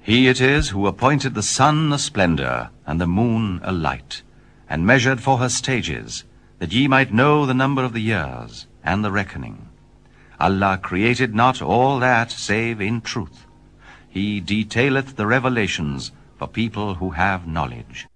He it is who appointed the sun a splendor, and the moon a light, and measured for her stages, that ye might know the number of the years, and the reckoning. Allah created not all that save in truth. He detaileth the revelations for people who have knowledge.